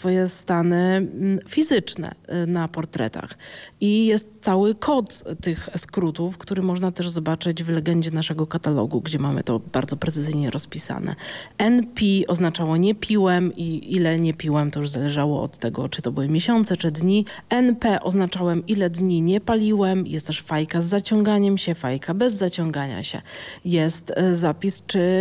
swoje stany fizyczne na portretach. I jest cały kod tych skrótów, który można też zobaczyć w legendzie naszego katalogu, gdzie mamy to bardzo precyzyjnie rozpisane. NP oznaczało nie piłem i ile nie piłem, to już zależało od tego, czy to były miesiące, czy dni. NP oznaczałem, ile dni nie paliłem. Jest też fajka z zaciąganiem się, fajka bez zaciągania się. Jest zapis,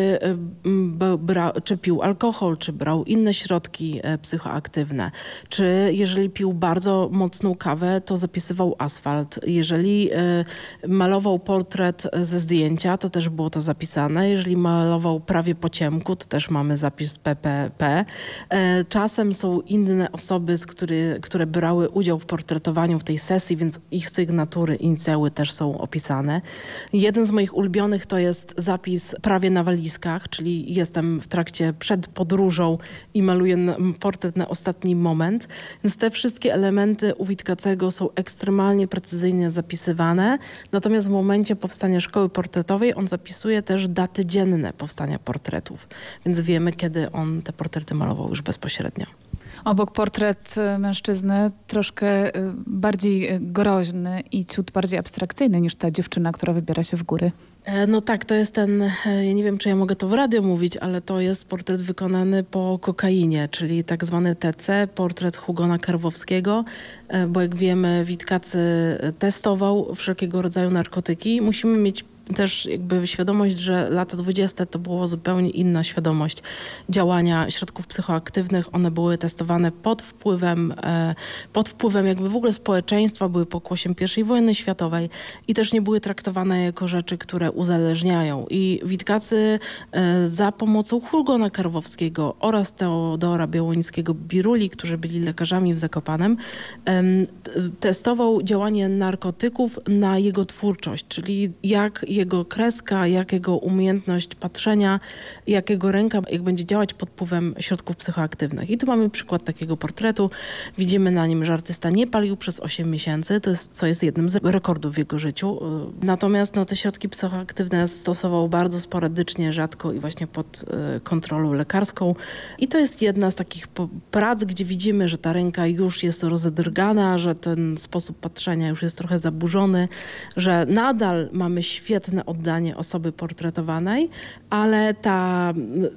czy pił alkohol, czy brał inne środki psychoaktywne. Czy jeżeli pił bardzo mocną kawę, to zapisywał asfalt. Jeżeli malował portret ze zdjęcia, to też było to zapisane. Jeżeli malował prawie po ciemku, to też mamy zapis PPP. Czasem są inne osoby, które brały udział w portretowaniu w tej sesji, więc ich sygnatury, inicjały też są opisane. Jeden z moich ulubionych to jest zapis prawie na walizkach, czyli jestem w trakcie przed podróżą i maluję portret na ostatni moment. Więc te wszystkie elementy u Witkacego są ekstremalnie precyzyjnie zapisywane. Natomiast w momencie powstania szkoły portretowej on zapisuje też daty dzienne powstania portretów. Więc wiemy, kiedy on te portrety malował już bezpośrednio. Obok portret mężczyzny troszkę bardziej groźny i ciut bardziej abstrakcyjny niż ta dziewczyna, która wybiera się w góry. No tak, to jest ja nie wiem, czy ja mogę to w radio mówić, ale to jest portret wykonany po kokainie, czyli tak zwany TC, portret Hugona Karwowskiego, bo jak wiemy, Witkacy testował wszelkiego rodzaju narkotyki. Musimy mieć też jakby świadomość, że lata 20. to była zupełnie inna świadomość działania środków psychoaktywnych. One były testowane pod wpływem jakby w ogóle społeczeństwa, były pokłosiem I wojny światowej i też nie były traktowane jako rzeczy, które uzależniają. I Witkacy za pomocą Hugona Karwowskiego oraz Teodora Białońskiego-Biruli, którzy byli lekarzami w Zakopanem, testował działanie narkotyków na jego twórczość, czyli jak jego kreska, jak jego umiejętność patrzenia, jak jego ręka, jak będzie działać pod wpływem środków psychoaktywnych. I tu mamy przykład takiego portretu. Widzimy na nim, że artysta nie palił przez 8 miesięcy, co jest jednym z rekordów w jego życiu. Natomiast te środki psychoaktywne stosował bardzo sporadycznie, rzadko i właśnie pod kontrolą lekarską. I to jest jedna z takich prac, gdzie widzimy, że ta ręka już jest rozedrgana, że ten sposób patrzenia już jest trochę zaburzony, że nadal mamy świetne oddanie osoby portretowanej, ale ta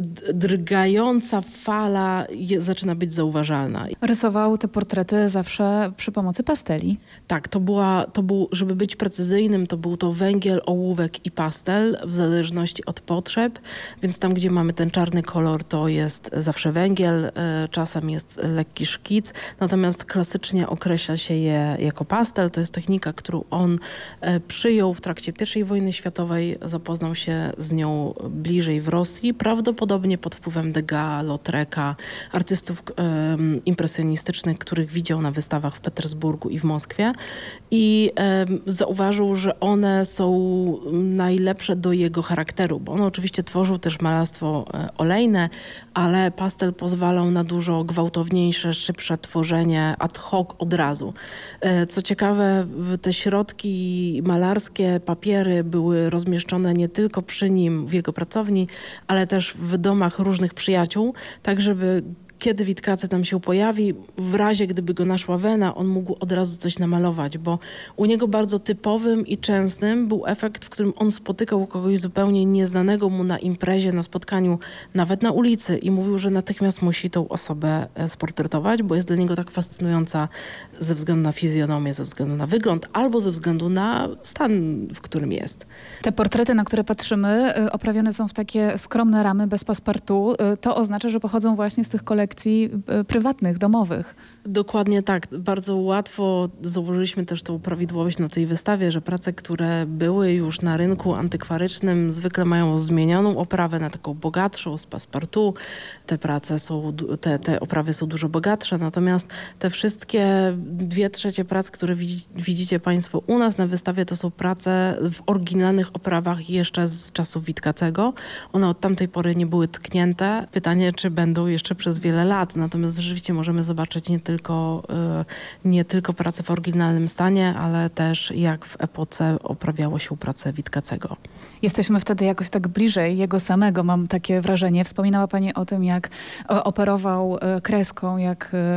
drgająca fala zaczyna być zauważalna. Rysował te portrety zawsze przy pomocy pasteli. Tak, żeby być precyzyjnym, to był to węgiel, ołówek i pastel w zależności od potrzeb, więc tam, gdzie mamy ten czarny kolor, to jest zawsze węgiel, czasem jest lekki szkic, natomiast klasycznie określa się je jako pastel. To jest technika, którą on przyjął w trakcie I wojny światowej, zapoznał się z nią bliżej w Rosji, prawdopodobnie pod wpływem Degas, Lautreca, artystów impresjonistycznych, których widział na wystawach w Petersburgu i w Moskwie i zauważył, że one są najlepsze do jego charakteru, bo on oczywiście tworzył też malarstwo olejne, ale pastel pozwalał na dużo gwałtowniejsze, szybsze tworzenie ad hoc od razu. Co ciekawe, te środki malarskie, papiery były rozmieszczone nie tylko przy nim w jego pracowni, ale też w domach różnych przyjaciół, tak żeby kiedy Witkacy tam się pojawi, w razie gdyby go naszła wena, on mógł od razu coś namalować, bo u niego bardzo typowym i częstym był efekt, w którym on spotykał kogoś zupełnie nieznanego mu na imprezie, na spotkaniu, nawet na ulicy i mówił, że natychmiast musi tą osobę sportretować, bo jest dla niego tak fascynująca ze względu na fizjonomię, ze względu na wygląd albo ze względu na stan, w którym jest. Te portrety, na które patrzymy, oprawione są w takie skromne ramy bez paspartu. To oznacza, że pochodzą właśnie z tych kolekcji prywatnych, domowych. Dokładnie tak. Bardzo łatwo zauważyliśmy też tą prawidłowość na tej wystawie, że prace, które były już na rynku antykwarycznym, zwykle mają zmienioną oprawę na taką bogatszą, z passepartout. Te oprawy są dużo bogatsze, natomiast te wszystkie 2/3 prac, które widzicie Państwo u nas na wystawie, to są prace w oryginalnych oprawach jeszcze z czasów Witkacego. One od tamtej pory nie były tknięte. Pytanie, czy będą jeszcze przez wiele lat. Natomiast rzeczywiście możemy zobaczyć nie tylko pracę w oryginalnym stanie, ale też jak w epoce oprawiało się pracę Witkacego. Jesteśmy wtedy jakoś tak bliżej jego samego, mam takie wrażenie. Wspominała Pani o tym, jak operował kreską, jak